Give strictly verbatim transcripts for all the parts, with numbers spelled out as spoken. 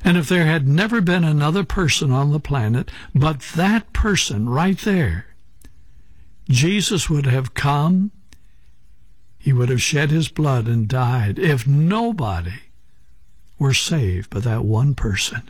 And if there had never been another person on the planet but that person right there, Jesus would have come, he would have shed his blood and died if nobody were saved but that one person.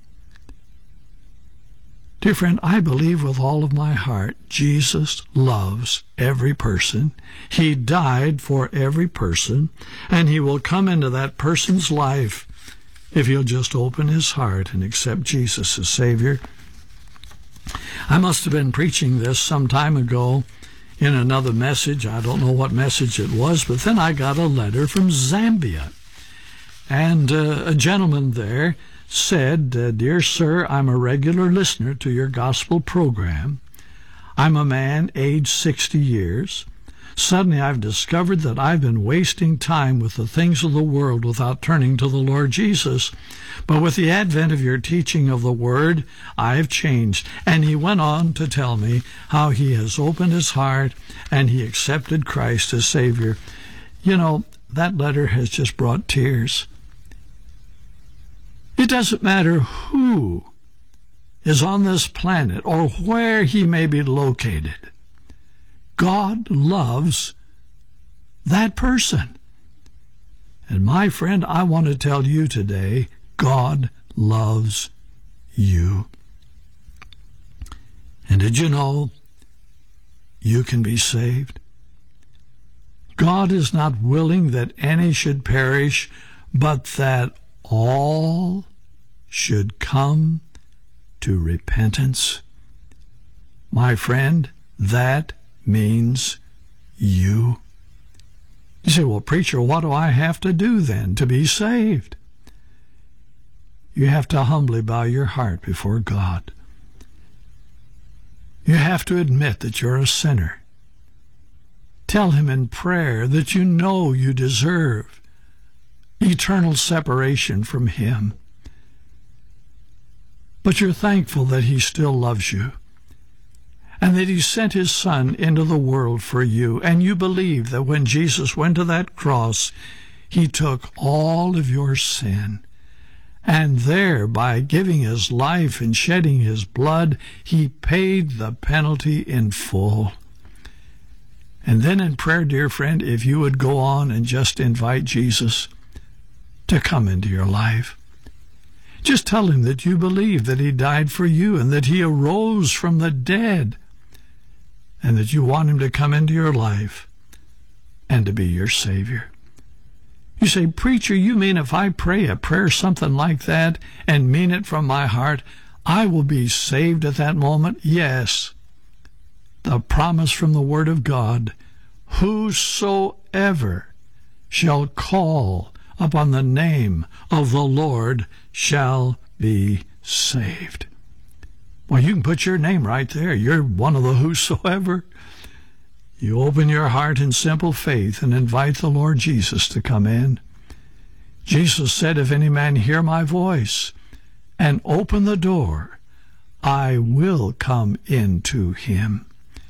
Dear friend, I believe with all of my heart Jesus loves every person. He died for every person, and he will come into that person's life if he'll just open his heart and accept Jesus as Savior. I must have been preaching this some time ago in another message. I don't know what message it was, but then I got a letter from Zambia. And uh, a gentleman there said, uh, Dear sir, I'm a regular listener to your gospel program. I'm a man aged sixty years. Suddenly I've discovered that I've been wasting time with the things of the world without turning to the Lord Jesus. But with the advent of your teaching of the Word, I have changed. And he went on to tell me how he has opened his heart and he accepted Christ as Savior. You know, that letter has just brought tears. It doesn't matter who is on this planet or where he may be located. God loves that person. And my friend, I want to tell you today, God loves you. And did you know you can be saved? God is not willing that any should perish, but that all should come to repentance. My friend, that means you. You say, well, preacher, what do I have to do then to be saved? You have to humbly bow your heart before God. You have to admit that you're a sinner. Tell him in prayer that you know you deserve eternal separation from him. But you're thankful that he still loves you, and that he sent his Son into the world for you. And you believe that when Jesus went to that cross, he took all of your sin. And there, by giving his life and shedding his blood, he paid the penalty in full. And then in prayer, dear friend, if you would go on and just invite Jesus to come into your life. Just tell him that you believe that he died for you and that he arose from the dead, and that you want him to come into your life and to be your Savior. You say, preacher, you mean if I pray a prayer something like that and mean it from my heart, I will be saved at that moment? Yes. The promise from the Word of God, whosoever shall call upon the name of the Lord shall be saved. Well, you can put your name right there. You're one of the whosoever. You open your heart in simple faith and invite the Lord Jesus to come in. Jesus said, if any man hear my voice and open the door, I will come into him.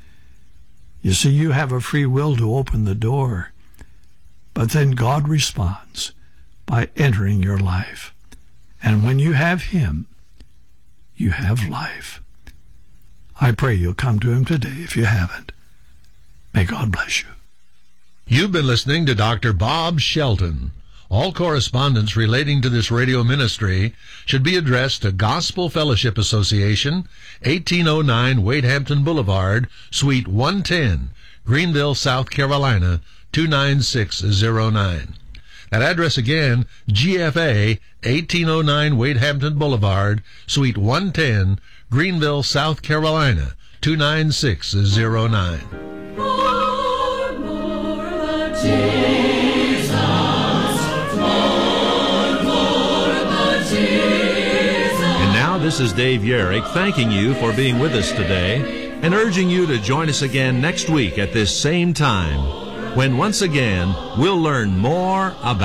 You see, you have a free will to open the door, but then God responds by entering your life. And when you have him, you have life. I pray you'll come to him today if you haven't. May God bless you. You've been listening to Doctor Bob Shelton. All correspondence relating to this radio ministry should be addressed to Gospel Fellowship Association, eighteen oh nine Wade Hampton Boulevard, Suite one ten, Greenville, South Carolina, two nine six oh nine. That address again, G F A, eighteen oh nine Wade Hampton Boulevard, Suite one ten, Greenville, South Carolina, two nine six oh nine. More, more about Jesus. More, more about Jesus. And now this is Dave Yerrick thanking you for being with us today and urging you to join us again next week at this same time, when once again we'll learn more about